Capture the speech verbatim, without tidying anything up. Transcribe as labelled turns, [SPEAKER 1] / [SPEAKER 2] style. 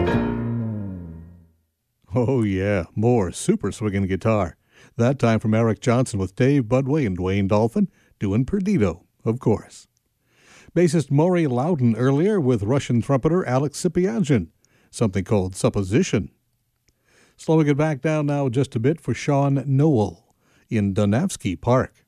[SPEAKER 1] Oh, yeah, more super swinging guitar. That time from Eric Johnson with Dave Budway and Dwayne Dolphin doing Perdido, of course. Bassist Maury Loudon earlier with Russian trumpeter Alex Sipiagin, something called Supposition. Slowing it back down now just a bit for Sean Noel in Donavsky Park.